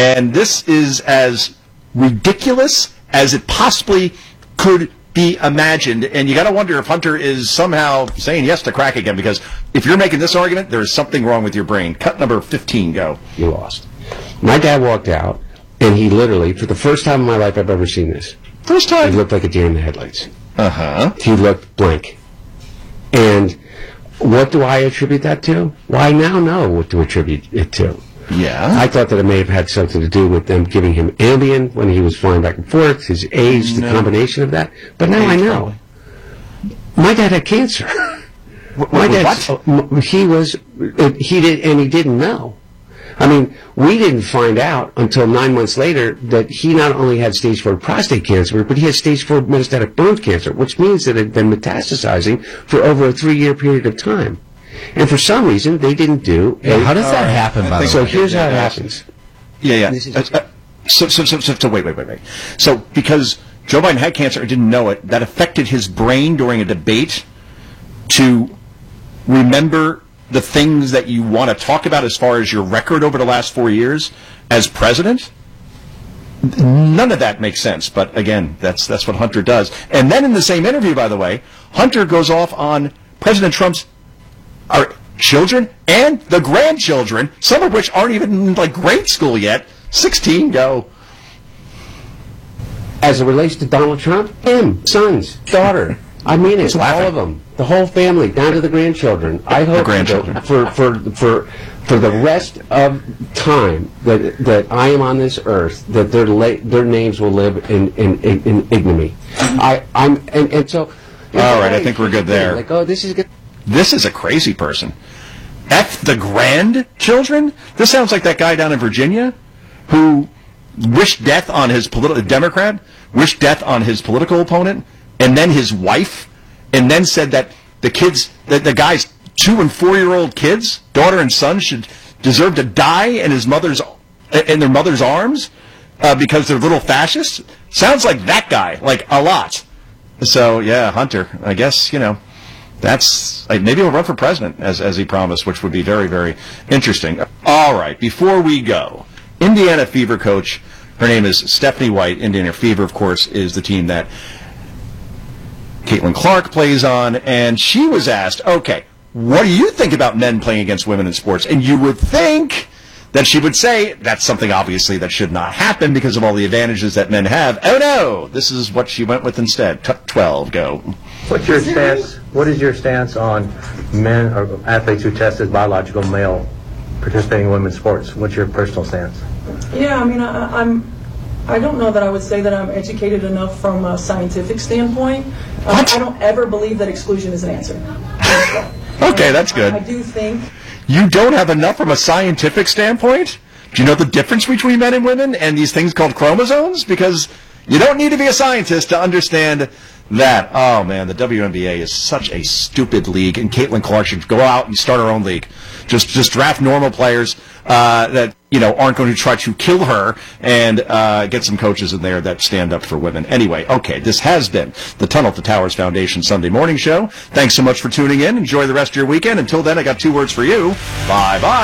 And this is as ridiculous as it possibly could be imagined. And you got to wonder if Hunter is somehow saying yes to crack again, because if you're making this argument, there is something wrong with your brain. Cut number 15, go. You lost. My dad walked out, and he literally, for the first time in my life I've ever seen this. First time? He looked like a deer in the headlights. Uh-huh. He looked blank. And what do I attribute that to? Well, I now know what to attribute it to. Yeah. I thought that it may have had something to do with them giving him Ambien when he was flying back and forth, his age, the combination of that. But now I know. My dad had cancer. My dad, he didn't know. I mean, we didn't find out until 9 months later that he not only had stage 4 prostate cancer, but he had stage 4 metastatic bone cancer, which means that it had been metastasizing for over a 3-year period of time. And for some reason, they didn't do. How does that happen, by the way? So here's how it happens. Yeah. So wait. So because Joe Biden had cancer and didn't know it, that affected his brain during a debate to remember the things that you want to talk about as far as your record over the last 4 years as president? None of that makes sense. But again, that's what Hunter does. And then in the same interview, by the way, Hunter goes off on President Trump's children and the grandchildren, some of which aren't even in grade school yet. 16, go. As it relates to Donald Trump, him, sons, daughter. I mean it, all of them, the whole family, down to the grandchildren. I hope that for the rest of time that I am on this earth, that their names will live in ignominy. So. All right, I think we're good there. Like, oh, this is good. This is a crazy person. F the grandchildren? This sounds like that guy down in Virginia who wished death on his Democrat, wished death on his political opponent, and then his wife, and then said that the kids, that the guy's 2- and 4-year-old kids, daughter and son, should deserve to die in their mother's arms because they're little fascists. Sounds like that guy, like a lot. So yeah, Hunter, I guess that's maybe he'll run for president as he promised, which would be very, very interesting. All right, before we go, Indiana Fever coach, her name is Stephanie White. Indiana Fever, of course, is the team that Caitlin Clark plays on, and she was asked, okay, what do you think about men playing against women in sports? And you would think that she would say that's something obviously that should not happen because of all the advantages that men have. Oh no, this is what she went with instead. 12, go. What's your stance? What is your stance on men or athletes who test as biological male participating in women's sports? What's your personal stance? Yeah, I mean, I don't know that I would say that I'm educated enough from a scientific standpoint. I don't ever believe that exclusion is an answer. Okay, that's good. I do think... You don't have enough from a scientific standpoint? Do you know the difference between men and women and these things called chromosomes? Because you don't need to be a scientist to understand that. Oh, man, the WNBA is such a stupid league, and Caitlin Clark should go out and start her own league. Just draft normal players that aren't going to try to kill her, and get some coaches in there that stand up for women. Anyway, okay, this has been the Tunnel to Towers Foundation Sunday Morning Show. Thanks so much for tuning in. Enjoy the rest of your weekend. Until then, I got 2 words for you. Bye-bye.